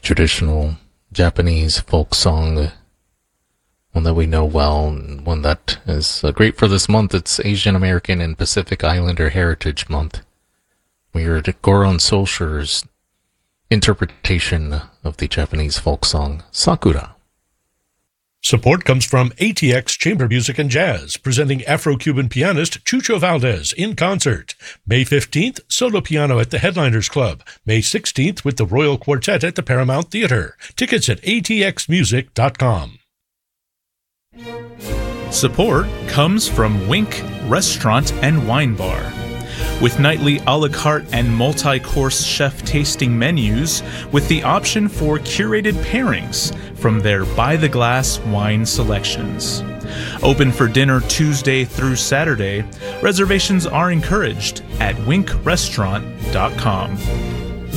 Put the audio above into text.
traditional Japanese folk song, one that we know well, and one that is great for this month. It's Asian American and Pacific Islander Heritage Month. We heard Goron Solskjaer's interpretation of the Japanese folk song Sakura. Support comes from ATX Chamber Music and Jazz, presenting Afro-Cuban pianist Chucho Valdez in concert. May 15th, solo piano at the Headliners Club. May 16th with the Royal Quartet at the Paramount Theater. Tickets at atxmusic.com. Support comes from Wink Restaurant and Wine Bar. With nightly a la carte and multi-course chef tasting menus with the option for curated pairings from their by-the-glass wine selections. Open for dinner Tuesday through Saturday. Reservations are encouraged at winkrestaurant.com.